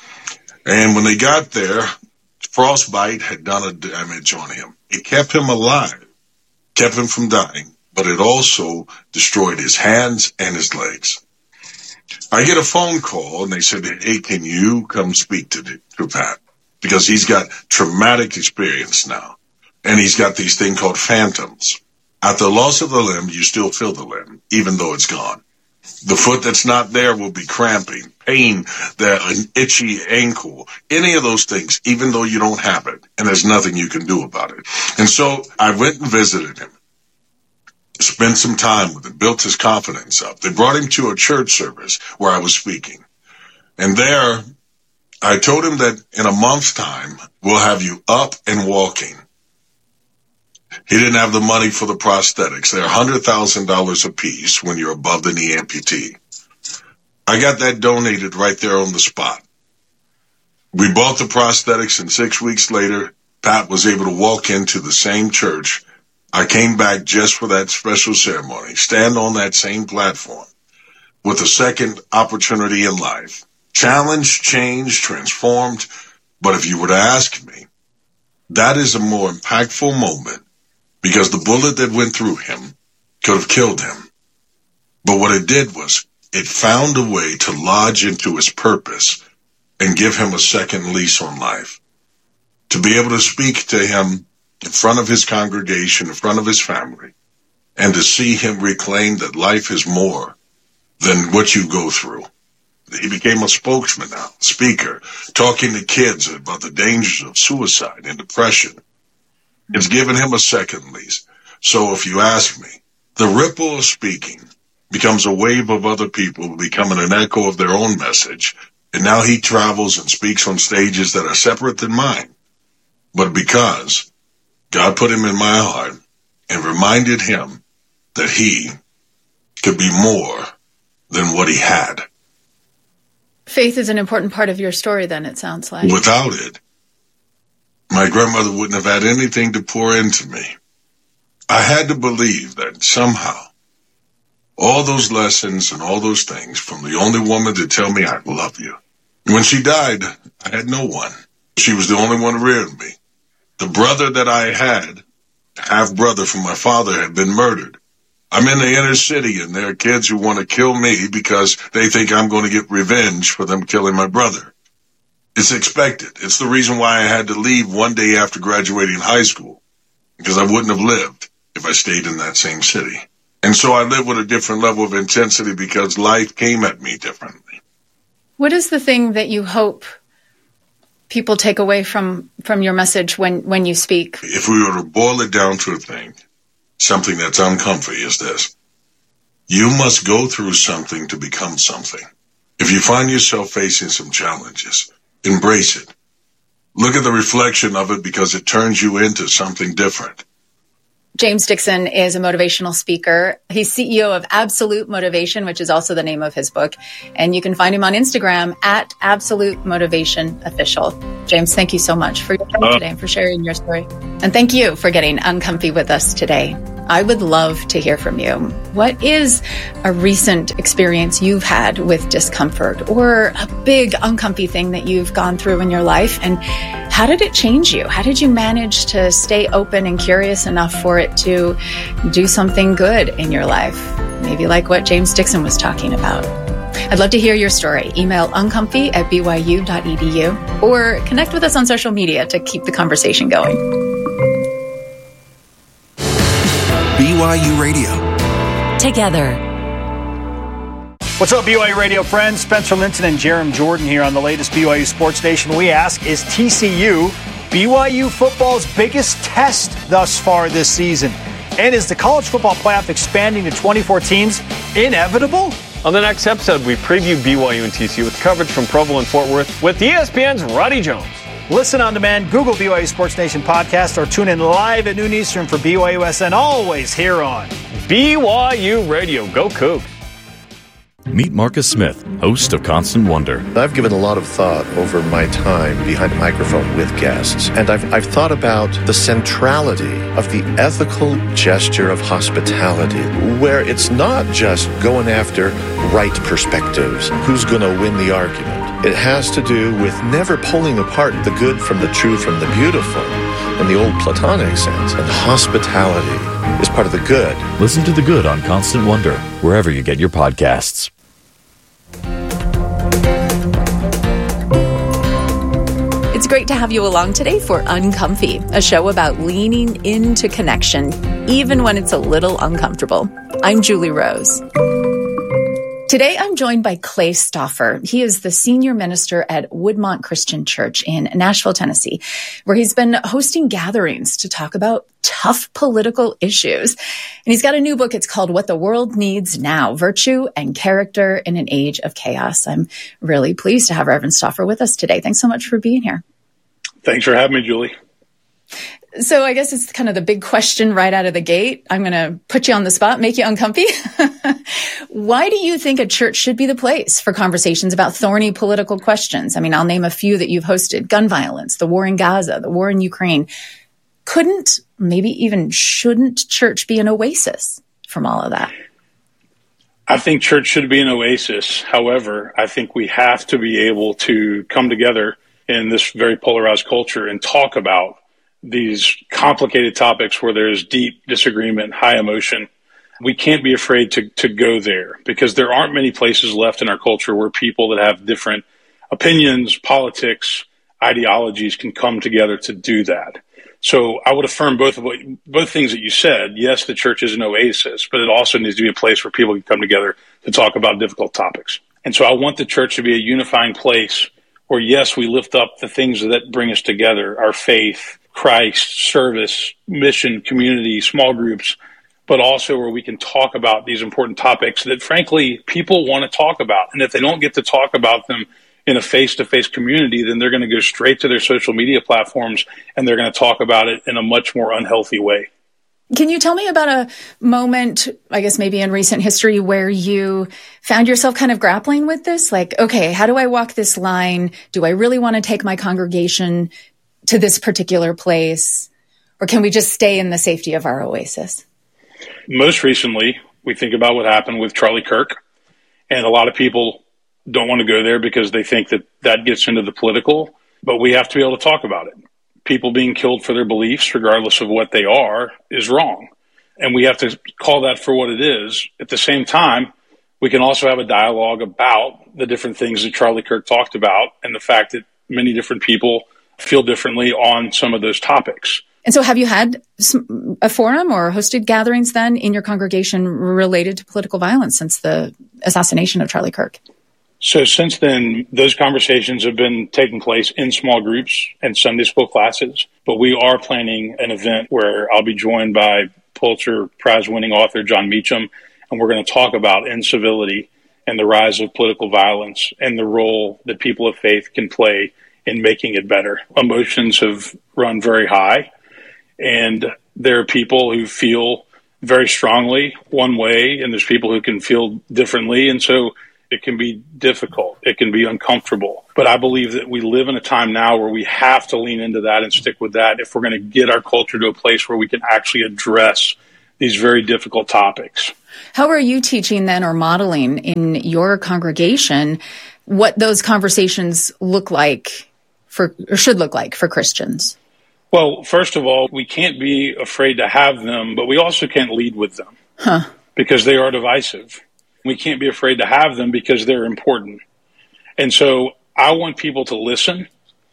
S18: And when they got there, frostbite had done a damage on him. It kept him alive, kept him from dying, but it also destroyed his hands and his legs. I get a phone call, and they said, hey, can you come speak to Pat? Because he's got traumatic experience now, and he's got these things called phantoms. At the loss of the limb, you still feel the limb, even though it's gone. The foot that's not there will be cramping, pain, an itchy ankle, any of those things, even though you don't have it, and there's nothing you can do about it. And so I went and visited him, spent some time with him, built his confidence up. They brought him to a church service where I was speaking. And there, I told him that in a month's time, we'll have you up and walking. He didn't have the money for the prosthetics. They're $100,000 a piece when you're above the knee amputee. I got that donated right there on the spot. We bought the prosthetics, and 6 weeks later, Pat was able to walk into the same church. I came back just for that special ceremony, stand on that same platform with a second opportunity in life. Challenged, changed, transformed. But if you were to ask me, that is a more impactful moment because the bullet that went through him could have killed him. But what it did was it found a way to lodge into his purpose and give him a second lease on life. To be able to speak to him in front of his congregation, in front of his family, and to see him reclaim that life is more than what you go through. He became a spokesman now, speaker, talking to kids about the dangers of suicide and depression. It's given him a second lease. So if you ask me, the ripple of speaking becomes a wave of other people becoming an echo of their own message. And now he travels and speaks on stages that are separate than mine. But because God put him in my heart and reminded him that he could be more than what he had.
S9: Faith is an important part of your story, then, it sounds like.
S18: Without it, my grandmother wouldn't have had anything to pour into me. I had to believe that somehow all those lessons and all those things from the only woman to tell me I love you. When she died, I had no one. She was the only one who reared me. The brother that I had, half-brother from my father, had been murdered. I'm in the inner city, and there are kids who want to kill me because they think I'm going to get revenge for them killing my brother. It's expected. It's the reason why I had to leave one day after graduating high school, because I wouldn't have lived if I stayed in that same city. And so I live with a different level of intensity because life came at me differently.
S9: What is the thing that you hope people take away from your message when you speak?
S18: If we were to boil it down to a thing, something that's uncomfy is this. You must go through something to become something. If you find yourself facing some challenges, embrace it. Look at the reflection of it because it turns you into something different.
S9: James Dixon is a motivational speaker. He's CEO of Absolute Motivation, which is also the name of his book. And you can find him on Instagram at Absolute Motivation Official. James, thank you so much for your time today and for sharing your story. And thank you for getting uncomfy with us today. I would love to hear from you. What is a recent experience you've had with discomfort or a big uncomfy thing that you've gone through in your life? And how did it change you? How did you manage to stay open and curious enough for it to do something good in your life? Maybe like what James Dixon was talking about. I'd love to hear your story. Email uncomfy@byu.edu or connect with us on social media to keep the conversation going.
S19: BYU Radio. Together.
S20: What's up, BYU Radio friends? Spencer Linton and Jerem Jordan here on the latest BYU Sports Nation. We ask, is TCU BYU football's biggest test thus far this season? And is the college football playoff expanding to 24 teams inevitable?
S21: On the next episode, we preview BYU and TCU with coverage from Provo and Fort Worth with ESPN's Roddy Jones.
S20: Listen on demand, Google BYU Sports Nation podcast, or tune in live at noon Eastern for BYUSN, always here on
S21: BYU Radio. Go Cougs.
S22: Meet Marcus Smith, host of Constant Wonder.
S23: I've given a lot of thought over my time behind a microphone with guests, and I've thought about the centrality of the ethical gesture of hospitality, where it's not just going after right perspectives, who's going to win the argument. It has to do with never pulling apart the good from the true from the beautiful in the old Platonic sense, and hospitality is part of the good.
S22: Listen to The Good on Constant Wonder, wherever you get your podcasts.
S9: It's great to have you along today for Uncomfy, a show about leaning into connection, even when it's a little uncomfortable. I'm Julie Rose. Today, I'm joined by Clay Stauffer. He is the senior minister at Woodmont Christian Church in Nashville, Tennessee, where he's been hosting gatherings to talk about tough political issues. And he's got a new book. It's called What the World Needs Now, Virtue and Character in an Age of Chaos. I'm really pleased to have Reverend Stauffer with us today. Thanks so much for being here.
S24: Thanks for having me, Julie.
S9: So I guess it's kind of the big question right out of the gate. I'm going to put you on the spot, make you uncomfy. Why do you think a church should be the place for conversations about thorny political questions? I mean, I'll name a few that you've hosted: gun violence, the war in Gaza, the war in Ukraine. Couldn't, maybe even shouldn't church be an oasis from all of that?
S24: I think church should be an oasis. However, I think we have to be able to come together in this very polarized culture and talk about these complicated topics where there's deep disagreement, high emotion. We can't be afraid to go there, because there aren't many places left in our culture where people that have different opinions, politics, ideologies can come together to do that. So I would affirm both things that you said. Yes, the church is an oasis, but it also needs to be a place where people can come together to talk about difficult topics. And so I want the church to be a unifying place where, yes, we lift up the things that bring us together, our faith, Christ, service, mission, community, small groups, but also where we can talk about these important topics that, frankly, people want to talk about. And if they don't get to talk about them in a face-to-face community, then they're going to go straight to their social media platforms and they're going to talk about it in a much more unhealthy way.
S9: Can you tell me about a moment, I guess maybe in recent history, where you found yourself kind of grappling with this? Like, okay, how do I walk this line? Do I really want to take my congregation to this particular place? Or can we just stay in the safety of our oasis?
S24: Most recently, we think about what happened with Charlie Kirk. And a lot of people don't want to go there because they think that that gets into the political. But we have to be able to talk about it. People being killed for their beliefs, regardless of what they are, is wrong. And we have to call that for what it is. At the same time, we can also have a dialogue about the different things that Charlie Kirk talked about and the fact that many different people feel differently on some of those topics.
S9: And so have you had a forum or hosted gatherings then in your congregation related to political violence since the assassination of Charlie Kirk?
S24: So since then, those conversations have been taking place in small groups and Sunday school classes. But we are planning an event where I'll be joined by Pulitzer Prize-winning author John Meacham, and we're going to talk about incivility and the rise of political violence and the role that people of faith can play in making it better. Emotions have run very high, and there are people who feel very strongly one way, and there's people who can feel differently, and so it can be difficult. It can be uncomfortable. But I believe that we live in a time now where we have to lean into that and stick with that if we're going to get our culture to a place where we can actually address these very difficult topics.
S9: How are you teaching then or modeling in your congregation what those conversations look like or should look like for Christians?
S24: Well, first of all, we can't be afraid to have them, but we also can't lead with them because they are divisive. We can't be afraid to have them because they're important. And so I want people to listen.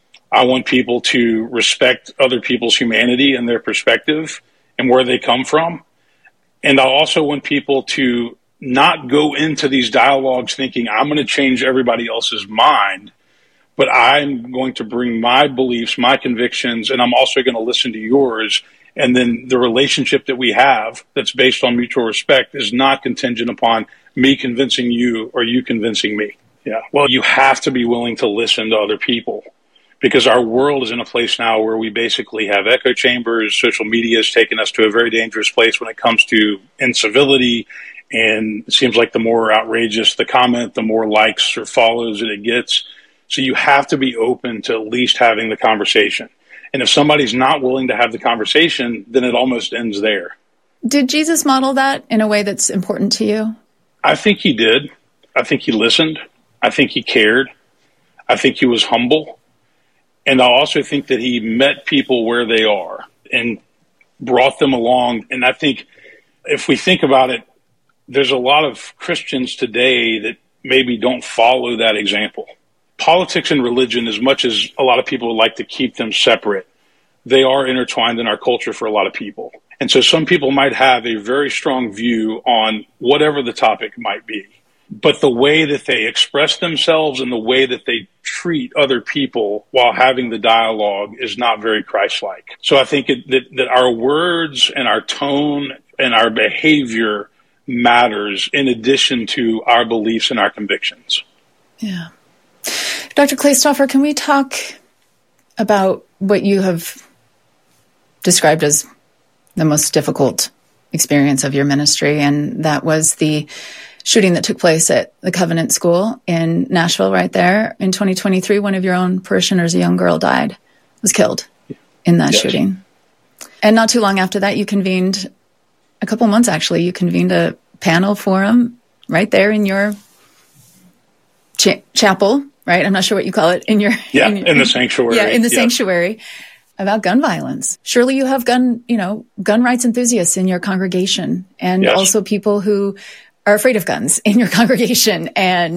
S24: I want people to respect other people's humanity and their perspective and where they come from. And I also want people to not go into these dialogues thinking I'm going to change everybody else's mind, but I'm going to bring my beliefs, my convictions, and I'm also going to listen to yours. And then the relationship that we have that's based on mutual respect is not contingent upon me convincing you or you convincing me. Yeah. Well, you have to be willing to listen to other people because our world is in a place now where we basically have echo chambers. Social media has taken us to a very dangerous place when it comes to incivility. And it seems like the more outrageous the comment, the more likes or follows that it gets. So you have to be open to at least having the conversation. And if somebody's not willing to have the conversation, then it almost ends there.
S9: Did Jesus model that in a way that's important to you?
S24: I think he did. I think he listened. I think he cared. I think he was humble. And I also think that he met people where they are and brought them along. And I think if we think about it, there's a lot of Christians today that maybe don't follow that example. Politics and religion, as much as a lot of people would like to keep them separate, they are intertwined in our culture for a lot of people. And so some people might have a very strong view on whatever the topic might be. But the way that they express themselves and the way that they treat other people while having the dialogue is not very Christ-like. So I think that our words and our tone and our behavior matters in addition to our beliefs and our convictions.
S9: Yeah. Dr. Kleistoffer, can we talk about what you have described as the most difficult experience of your ministry? And that was the shooting that took place at the Covenant School in Nashville right there in 2023. One of your own parishioners, a young girl, was killed in that shooting. And not too long after that, you convened, a couple months actually, you convened a panel forum right there in your chapel, right? I'm not sure what you call it in
S24: in the sanctuary.
S9: Yeah, in the sanctuary about gun violence. Surely you have gun rights enthusiasts in your congregation and also people who are afraid of guns in your congregation. And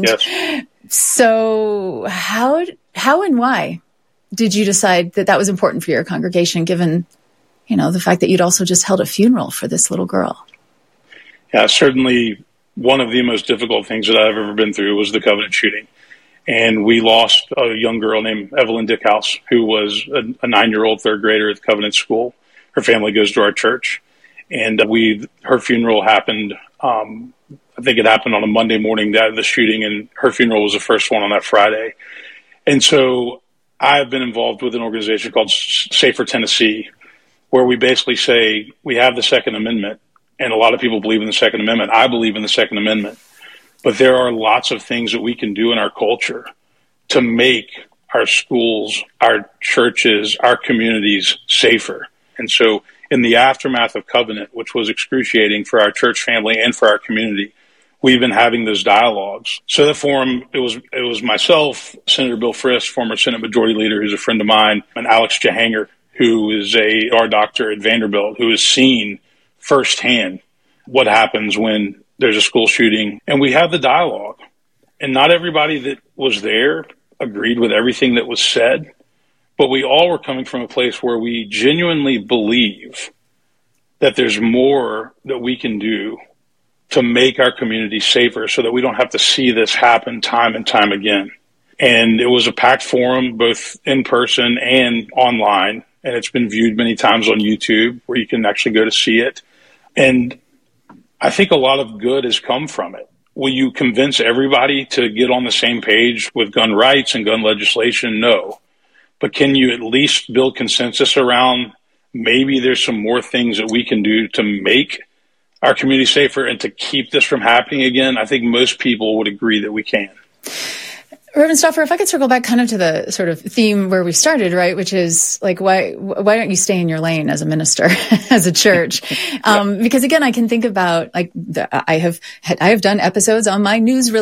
S9: so how and why did you decide that was important for your congregation, given, the fact that you'd also just held a funeral for this little girl?
S24: Yeah, certainly one of the most difficult things that I've ever been through was the Covenant shooting. And we lost a young girl named Evelyn Dickhouse, who was a 9-year-old third grader at the Covenant School. Her family goes to our church. And her funeral happened, I think it happened on a Monday morning, the shooting, and her funeral was the first one on that Friday. And so I've been involved with an organization called Safer Tennessee, where we basically say we have the Second Amendment, and a lot of people believe in the Second Amendment. I believe in the Second Amendment. But there are lots of things that we can do in our culture to make our schools, our churches, our communities safer. And so in the aftermath of Covenant, which was excruciating for our church family and for our community, we've been having those dialogues. So the forum, it was myself, Senator Bill Frist, former Senate Majority Leader, who's a friend of mine, and Alex Jahanger, who is our doctor at Vanderbilt, who has seen firsthand what happens when there's a school shooting. And we have the dialogue. And not everybody that was there agreed with everything that was said, but we all were coming from a place where we genuinely believe that there's more that we can do to make our community safer so that we don't have to see this happen time and time again. And it was a packed forum, both in person and online. And it's been viewed many times on YouTube where you can actually go to see it. And I think a lot of good has come from it. Will you convince everybody to get on the same page with gun rights and gun legislation? No. But can you at least build consensus around maybe there's some more things that we can do to make our community safer and to keep this from happening again? I think most people would agree that we can.
S9: Reverend Stauffer, if I could circle back kind of to the sort of theme where we started, right, which is like, why don't you stay in your lane as a minister, as a church? Because again, I can think about like I have done episodes on my news